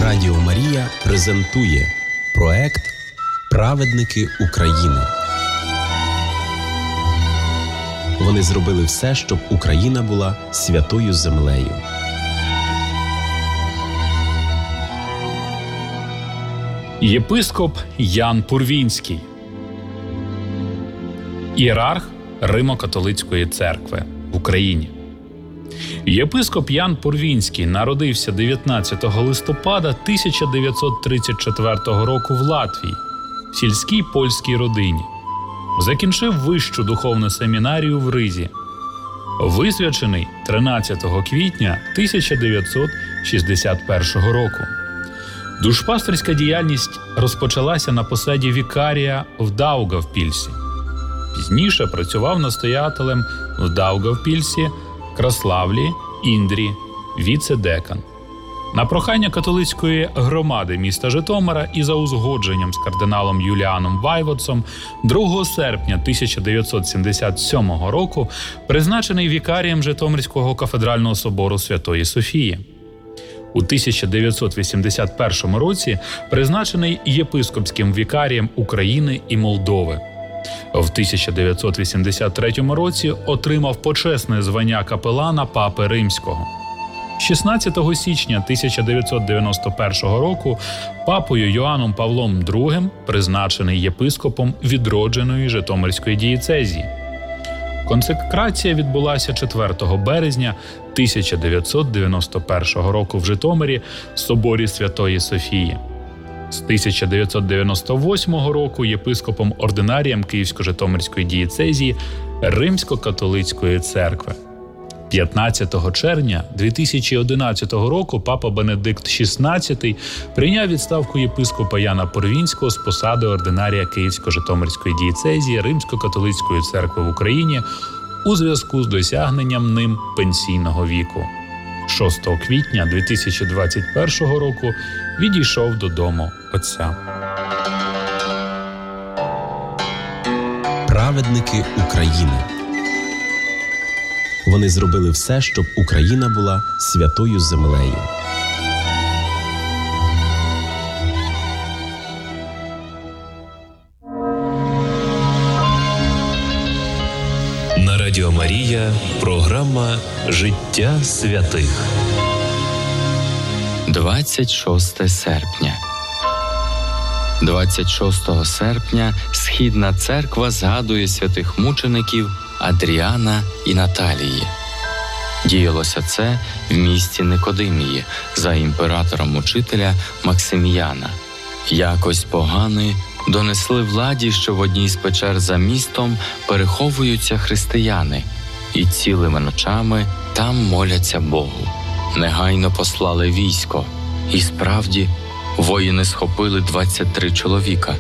Радіо Марія презентує проект «Праведники України». Вони зробили все, щоб Україна була святою землею. Єпископ Ян Пурвінський, ієрарх Римо-католицької церкви в Україні. Єпископ Ян Пурвінський народився 19 листопада 1934 року в Латвії, в сільській польській родині. Закінчив вищу духовну семінарію в Ризі. Висвячений 13 квітня 1961 року. Душпастерська діяльність розпочалася на посаді вікарія в Даугавпільсі. Пізніше працював настоятелем в Даугавпільсі, Краславлі, Індрі, віце-декан. На прохання католицької громади міста Житомира і за узгодженням з кардиналом Юліаном Вайводцом 2 серпня 1977 року призначений вікарієм Житомирського кафедрального собору Святої Софії. У 1981 році призначений єпископським вікарієм України і Молдови. В 1983 році отримав почесне звання капелана Папи Римського. 16 січня 1991 року папою Йоанном Павлом II призначений єпископом відродженої Житомирської дієцезії. Консекрація відбулася 4 березня 1991 року в Житомирі в соборі Святої Софії. З 1998 року єпископом-ординарієм Київсько-Житомирської дієцезії Римсько-католицької церкви. 15 червня 2011 року папа Бенедикт XVI прийняв відставку єпископа Яна Пурвінського з посади ординарія Київсько-Житомирської дієцезії Римсько-католицької церкви в Україні у зв'язку з досягненням ним пенсійного віку. 6 квітня 2021 року відійшов додому Отця. Праведники України. Вони зробили все, щоб Україна була святою землею. На Радіо Марія програма «Життя святих». 26 серпня. 26 серпня Східна церква згадує святих мучеників Адріана і Наталії. Діялося це в місті Никодимії за імператором-мучителя Максиміяна. Якось погани донесли владі, що в одній з печер за містом переховуються християни і цілими ночами там моляться Богу. Негайно послали військо, і справді воїни схопили 23 чоловіка.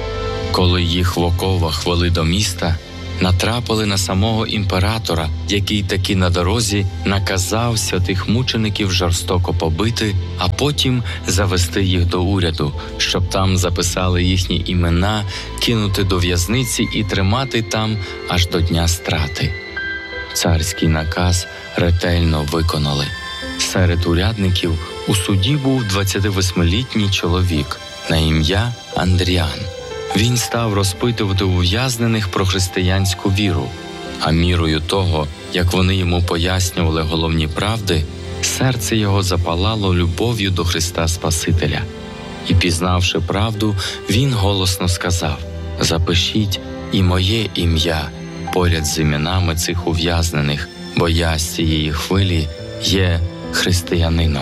Коли їх в оковах вели до міста, натрапили на самого імператора, який таки на дорозі наказав святих мучеників жорстоко побити, а потім завести їх до уряду, щоб там записали їхні імена, кинути до в'язниці і тримати там аж до дня страти. Царський наказ ретельно виконали. Серед урядників у суді був 28-літній чоловік на ім'я Андріан. Він став розпитувати ув'язнених про християнську віру, а мірою того, як вони йому пояснювали головні правди, серце його запалало любов'ю до Христа Спасителя. І, пізнавши правду, він голосно сказав: «Запишіть і моє ім'я поряд з іменами цих ув'язнених, бо я з цієї хвилі є християнином».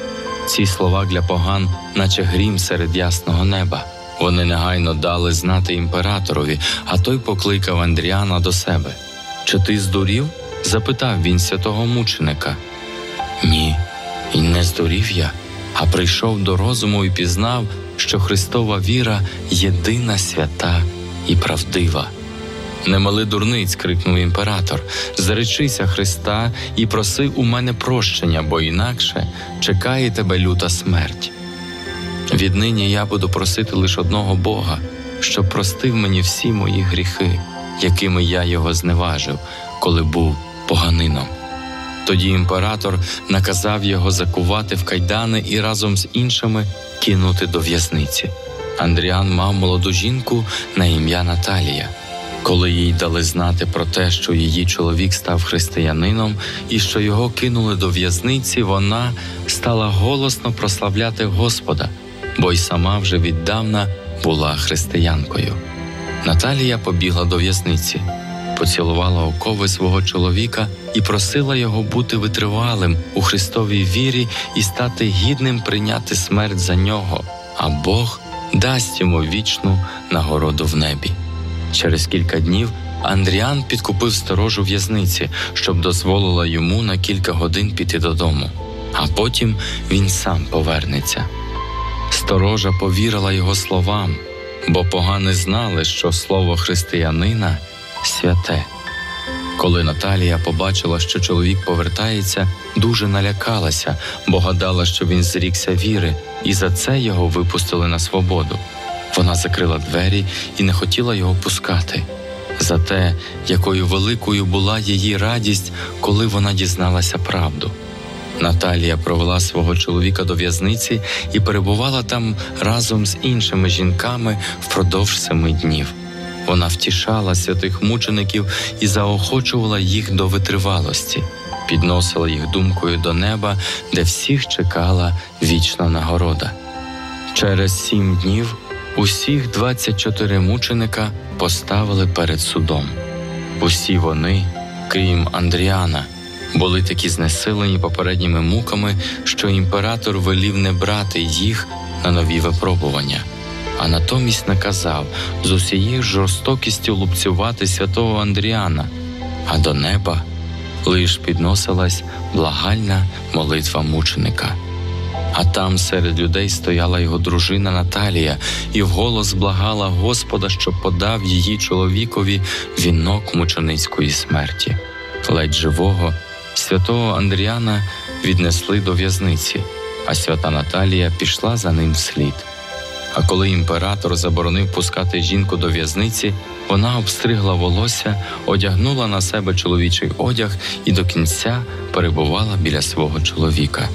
Ці слова для поган, наче грім серед ясного неба. Вони негайно дали знати імператорові, а той покликав Андріана до себе. «Чи ти здурів?» – запитав він святого мученика. «Ні, і не здурів я, а прийшов до розуму і пізнав, що Христова віра єдина свята і правдива». «Не мали дурниць!» – крикнув імператор. «Зречися Христа і проси у мене прощення, бо інакше чекає тебе люта смерть». «Віднині я буду просити лише одного Бога, щоб простив мені всі мої гріхи, якими я його зневажив, коли був поганином». Тоді імператор наказав його закувати в кайдани і разом з іншими кинути до в'язниці. Андріан мав молоду жінку на ім'я Наталія. Коли їй дали знати про те, що її чоловік став християнином і що його кинули до в'язниці, вона стала голосно прославляти Господа, бо й сама вже віддавна була християнкою. Наталія побігла до в'язниці, поцілувала окови свого чоловіка і просила його бути витривалим у Христовій вірі і стати гідним прийняти смерть за нього, а Бог дасть йому вічну нагороду в небі. Через кілька днів Андріан підкупив сторожу в'язниці, щоб дозволила йому на кілька годин піти додому, а потім він сам повернеться. Сторожа повірила його словам, бо погани знали, що слово християнина – святе. Коли Наталія побачила, що чоловік повертається, дуже налякалася, бо гадала, що він зрікся віри, і за це його випустили на свободу. Вона закрила двері і не хотіла його пускати. За те, якою великою була її радість, коли вона дізналася правду. Наталія провела свого чоловіка до в'язниці і перебувала там разом з іншими жінками впродовж 7 днів. Вона втішала святих мучеників і заохочувала їх до витривалості, підносила їх думкою до неба, де всіх чекала вічна нагорода. Через 7 днів усіх 24 мученика поставили перед судом. Усі вони, крім Андріана, були такі знесилені попередніми муками, що імператор велів не брати їх на нові випробування, а натомість наказав з усією жорстокістю лупцювати святого Андріана, а до неба лиш підносилась благальна молитва мученика. А там серед людей стояла його дружина Наталія і вголос благала Господа, щоб подав її чоловікові вінок мученицької смерті. Ледь живого святого Андріана віднесли до в'язниці, а свята Наталія пішла за ним вслід. А коли імператор заборонив пускати жінку до в'язниці, вона обстригла волосся, одягнула на себе чоловічий одяг і до кінця перебувала біля свого чоловіка.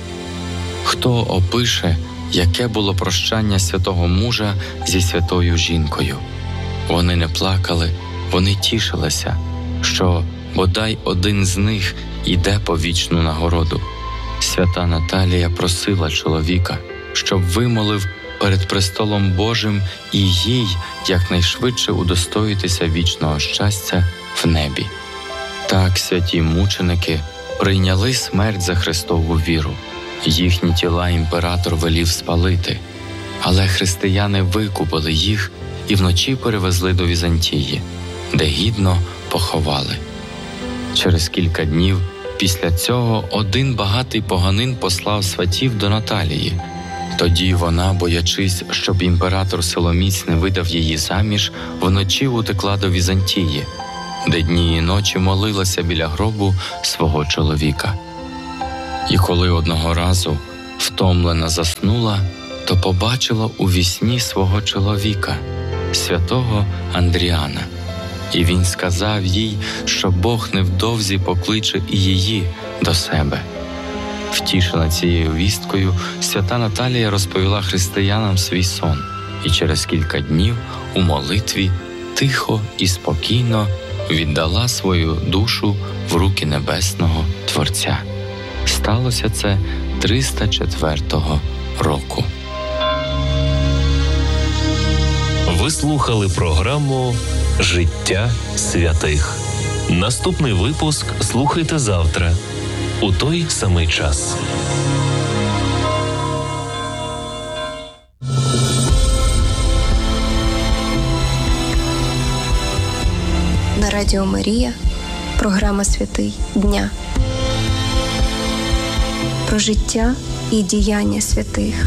Хто опише, яке було прощання святого мужа зі святою жінкою? Вони не плакали, вони тішилися, що бодай один з них іде по вічну нагороду. Свята Наталія просила чоловіка, щоб вимолив перед престолом Божим і їй якнайшвидше удостоїтися вічного щастя в небі. Так святі мученики прийняли смерть за Христову віру. Їхні тіла імператор велів спалити, але християни викупили їх і вночі перевезли до Візантії, де гідно поховали. Через кілька днів після цього один багатий поганин послав сватів до Наталії. Тоді вона, боячись, щоб імператор силоміць не видав її заміж, вночі утекла до Візантії, де дні і ночі молилася біля гробу свого чоловіка. І коли одного разу втомлена заснула, то побачила у вісні свого чоловіка, святого Андріана. І він сказав їй, що Бог невдовзі покличе і її до себе. Втішена цією вісткою, свята Наталія розповіла християнам свій сон і через кілька днів у молитві тихо і спокійно віддала свою душу в руки Небесного Творця. Сталося це 304 року. Ви слухали програму «Життя святих». Наступний випуск слухайте завтра у той самий час. На Радіо Марія програма «Святий дня». Про життя і діяння святих.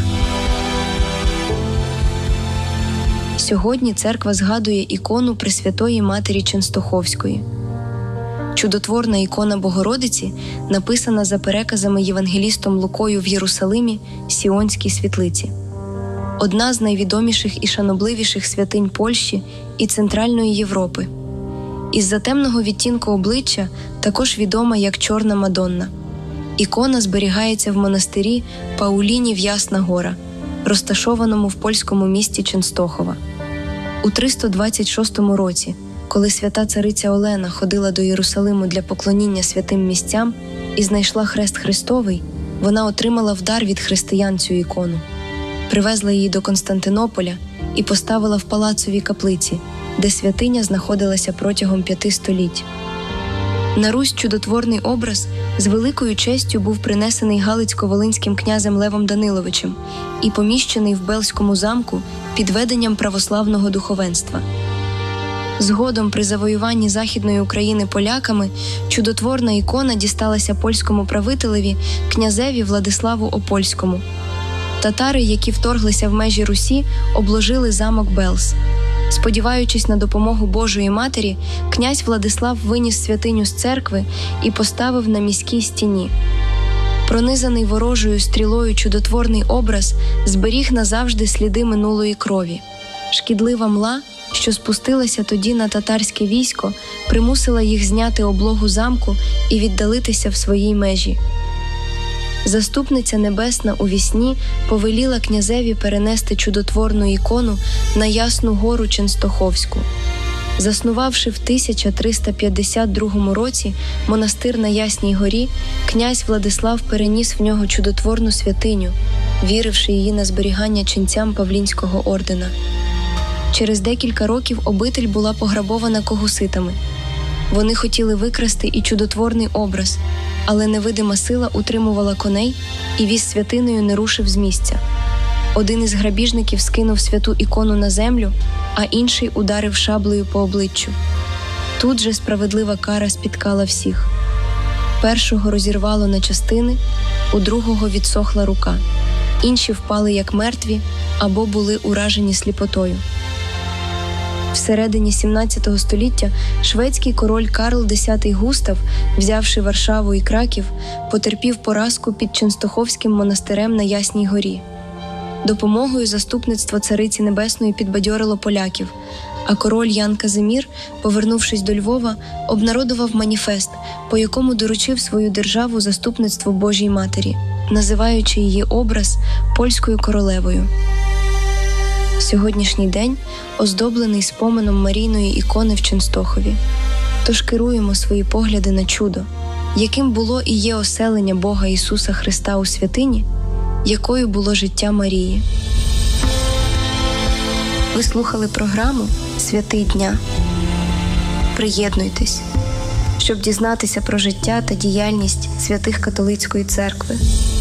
Сьогодні церква згадує ікону Пресвятої Матері Ченстоховської. Чудотворна ікона Богородиці написана за переказами євангелістом Лукою в Єрусалимі Сіонській світлиці. Одна з найвідоміших і шанобливіших святинь Польщі і Центральної Європи. Із-за темного відтінку обличчя також відома як Чорна Мадонна. Ікона зберігається в монастирі Паулінів Ясна Гора, розташованому в польському місті Ченстохова. У 326 році, коли свята цариця Олена ходила до Єрусалиму для поклоніння святим місцям і знайшла хрест Христовий, вона отримала в дар від християн цю ікону. Привезла її до Константинополя і поставила в палацовій каплиці, де святиня знаходилася протягом 5 століть. На Русь чудотворний образ з великою честю був принесений Галицько-Волинським князем Левом Даниловичем і поміщений в Белзькому замку під веденням православного духовенства. Згодом при завоюванні Західної України поляками чудотворна ікона дісталася польському правителеві князеві Владиславу Опольському. Татари, які вторглися в межі Русі, обложили замок Белз. Сподіваючись на допомогу Божої Матері, князь Владислав виніс святиню з церкви і поставив на міській стіні. Пронизаний ворожою стрілою чудотворний образ зберіг назавжди сліди минулої крові. Шкідлива мла, що спустилася тоді на татарське військо, примусила їх зняти облогу замку і віддалитися в своїй межі. Заступниця Небесна у вісні повеліла князеві перенести чудотворну ікону на Ясну Гору Ченстоховську. Заснувавши в 1352 році монастир на Ясній горі, князь Владислав переніс в нього чудотворну святиню, віривши її на зберігання ченцям Павлінського ордена. Через декілька років обитель була пограбована когуситами. Вони хотіли викрасти і чудотворний образ, але невидима сила утримувала коней, і віз святиною не рушив з місця. Один із грабіжників скинув святу ікону на землю, а інший ударив шаблею по обличчю. Тут же справедлива кара спіткала всіх. Першого розірвало на частини, у другого відсохла рука. Інші впали як мертві або були уражені сліпотою. Всередині 17 століття шведський король Карл X Густав, взявши Варшаву і Краків, потерпів поразку під Ченстоховським монастирем на Ясній горі. Допомогою заступництва Цариці Небесної підбадьорило поляків, а король Ян Казимір, повернувшись до Львова, обнародував маніфест, по якому доручив свою державу заступництву Божій Матері, називаючи її образ польською королевою. Сьогоднішній день оздоблений споменом Марійної ікони в Ченстохові. Тож керуємо свої погляди на чудо, яким було і є оселення Бога Ісуса Христа у святині, якою було життя Марії. Ви слухали програму «Святий дня». Приєднуйтесь, щоб дізнатися про життя та діяльність святих католицької церкви.